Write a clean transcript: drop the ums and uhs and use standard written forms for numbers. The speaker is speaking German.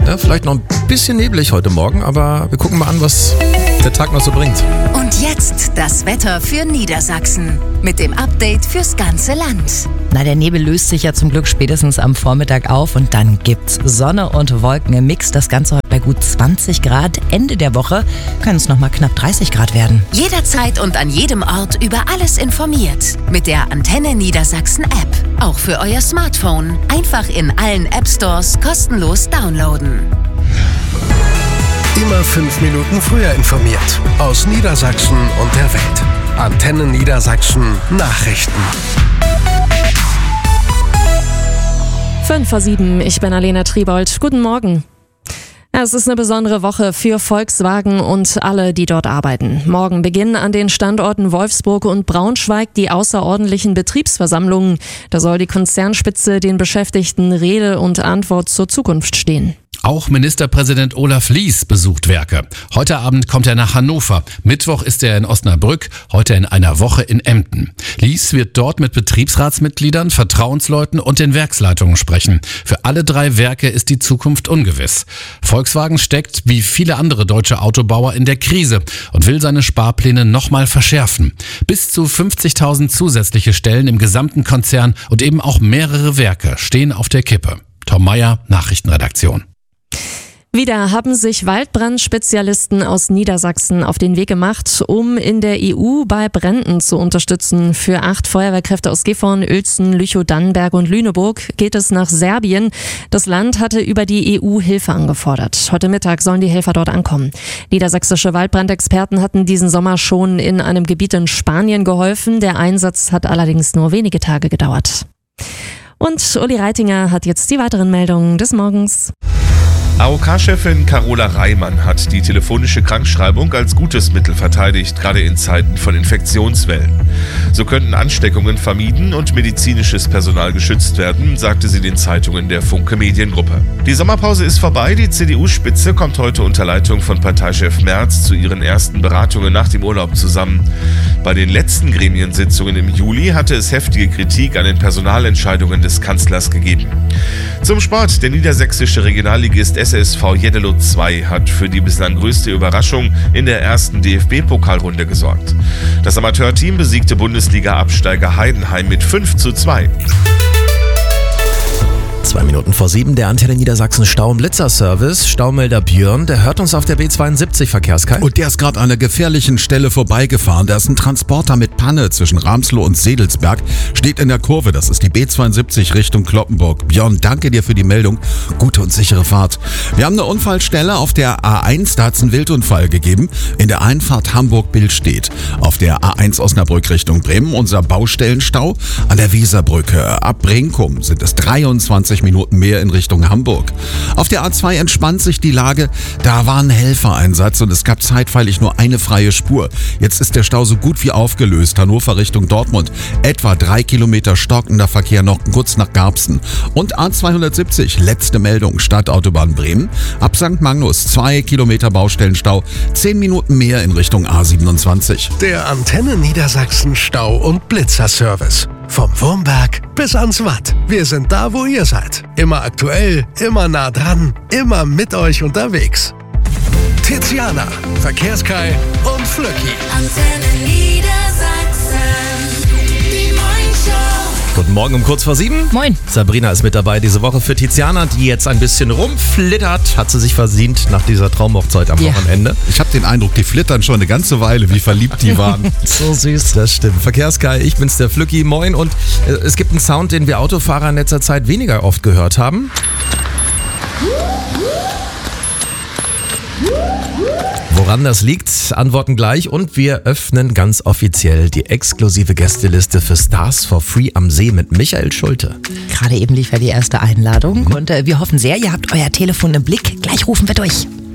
Ja, vielleicht noch ein bisschen neblig heute Morgen, aber wir gucken mal an, was der Tag noch so bringt. Und jetzt das Wetter für Niedersachsen mit dem Update fürs ganze Land. Der Nebel löst sich ja zum Glück spätestens am Vormittag auf und dann gibt's Sonne und Wolken im Mix. Das Ganze heute bei gut 20 Grad. Ende der Woche können es nochmal knapp 30 Grad werden. Jederzeit und an jedem Ort über alles informiert. Mit der Antenne Niedersachsen App. Auch für euer Smartphone. Einfach in allen App Stores kostenlos downloaden. Immer 5 Minuten früher informiert. Aus Niedersachsen und der Welt. Antenne Niedersachsen Nachrichten. 5:07, ich bin Alena Triebold. Guten Morgen. Es ist eine besondere Woche für Volkswagen und alle, die dort arbeiten. Morgen beginnen an den Standorten Wolfsburg und Braunschweig die außerordentlichen Betriebsversammlungen. Da soll die Konzernspitze den Beschäftigten Rede und Antwort zur Zukunft stehen. Auch Ministerpräsident Olaf Lies besucht Werke. Heute Abend kommt er nach Hannover. Mittwoch ist er in Osnabrück, heute in einer Woche in Emden. Lies wird dort mit Betriebsratsmitgliedern, Vertrauensleuten und den Werksleitungen sprechen. Für alle 3 Werke ist die Zukunft ungewiss. Volkswagen steckt, wie viele andere deutsche Autobauer, in der Krise und will seine Sparpläne nochmal verschärfen. Bis zu 50.000 zusätzliche Stellen im gesamten Konzern und eben auch mehrere Werke stehen auf der Kippe. Tom Meyer, Nachrichtenredaktion. Wieder haben sich Waldbrandspezialisten aus Niedersachsen auf den Weg gemacht, um in der EU bei Bränden zu unterstützen. Für 8 Feuerwehrkräfte aus Gifhorn, Uelzen, Lüchow-Dannenberg und Lüneburg geht es nach Serbien. Das Land hatte über die EU Hilfe angefordert. Heute Mittag sollen die Helfer dort ankommen. Niedersächsische Waldbrandexperten hatten diesen Sommer schon in einem Gebiet in Spanien geholfen. Der Einsatz hat allerdings nur wenige Tage gedauert. Und Uli Reitinger hat jetzt die weiteren Meldungen des Morgens. AOK-Chefin Carola Reimann hat die telefonische Krankschreibung als gutes Mittel verteidigt, gerade in Zeiten von Infektionswellen. So könnten Ansteckungen vermieden und medizinisches Personal geschützt werden, sagte sie den Zeitungen der Funke Mediengruppe. Die Sommerpause ist vorbei, die CDU-Spitze kommt heute unter Leitung von Parteichef Merz zu ihren ersten Beratungen nach dem Urlaub zusammen. Bei den letzten Gremiensitzungen im Juli hatte es heftige Kritik an den Personalentscheidungen des Kanzlers gegeben. Zum Sport, der niedersächsische Regionalligist SSV Jeddelo 2 hat für die bislang größte Überraschung in der ersten DFB-Pokalrunde gesorgt. Das Amateurteam besiegte Bundesliga-Absteiger Heidenheim mit 5:2. 2 Minuten vor 7, der Antenne Niedersachsen Stau- und Blitzerservice. Staumelder Björn, der hört uns auf der B72 Verkehrskarte. Und der ist gerade an einer gefährlichen Stelle vorbeigefahren. Da ist ein Transporter mit Panne zwischen Ramsloh und Sedelsberg. Steht in der Kurve, das ist die B72 Richtung Cloppenburg. Björn, danke dir für die Meldung. Gute und sichere Fahrt. Wir haben eine Unfallstelle auf der A1, da hat es einen Wildunfall gegeben. In der Einfahrt Hamburg-Billstedt. Auf der A1 Osnabrück Richtung Bremen unser Baustellenstau. An der Weserbrücke ab Brinkum sind es 23 Minuten mehr in Richtung Hamburg. Auf der A2 entspannt sich die Lage. Da war ein Helfereinsatz und es gab zeitweilig nur eine freie Spur. Jetzt ist der Stau so gut wie aufgelöst. Hannover Richtung Dortmund. Etwa 3 Kilometer stockender Verkehr noch kurz nach Garbsen. Und A270, letzte Meldung, Stadtautobahn Bremen. Ab St. Magnus 2 Kilometer Baustellenstau. 10 Minuten mehr in Richtung A27. Der Antenne Niedersachsen Stau- und Blitzerservice. Vom Wurmberg bis ans Watt. Wir sind da, wo ihr seid. Immer aktuell, immer nah dran, immer mit euch unterwegs. Tiziana, Verkehrskai und Flöcki. Antenne Niedersachsen, die Morningshow. Guten Morgen um kurz vor 7. Moin. Sabrina ist mit dabei diese Woche für Tiziana, die jetzt ein bisschen rumflittert. Hat sie sich verdient nach dieser Traumhochzeit am Wochenende. Ich habe den Eindruck, die flittern schon eine ganze Weile, wie verliebt die waren. So süß. Das stimmt. Verkehrskai, ich bin's, der Flücki. Moin. Und es gibt einen Sound, den wir Autofahrer in letzter Zeit weniger oft gehört haben. Woran das liegt, antworten gleich und wir öffnen ganz offiziell die exklusive Gästeliste für Stars for Free am See mit Michael Schulte. Gerade eben lief ja die erste Einladung und wir hoffen sehr, ihr habt euer Telefon im Blick. Gleich rufen wir durch.